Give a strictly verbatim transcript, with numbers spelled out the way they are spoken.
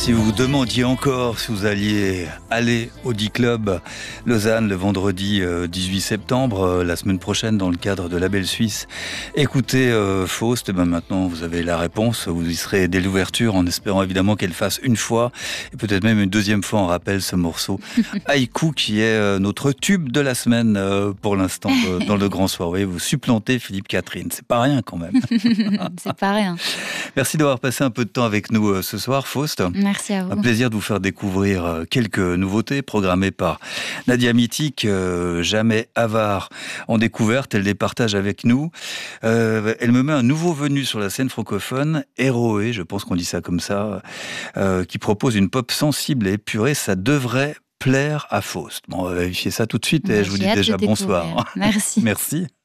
Si vous vous demandiez encore si vous alliez aller au D-Club Lausanne le vendredi dix-huit septembre, la semaine prochaine, dans le cadre de Label Suisse, écoutez euh, Faust, et ben maintenant vous avez la réponse, vous y serez dès l'ouverture, en espérant évidemment qu'elle fasse une fois, et peut-être même une deuxième fois, on rappelle ce morceau Haïku, qui est euh, notre tube de la semaine euh, pour l'instant euh, dans le Grand Soir. Vous supplantez Philippe Catherine, c'est pas rien quand même. C'est pas rien. Merci d'avoir passé un peu de temps avec nous euh, ce soir, Faust. Merci à vous. Un plaisir de vous faire découvrir euh, quelques nouveautés programmées par Nadia Mythique, euh, jamais avare en découverte. Elle les partage avec nous. Euh, elle me met un nouveau venu sur la scène francophone, Héroé, je pense qu'on dit ça comme ça, euh, qui propose une pop sensible et épurée. Ça devrait plaire à Faust. Bon, on va vérifier ça tout de suite et Ouais, je vous j'ai dis hâte déjà de découvrir. bonsoir. Merci. Merci.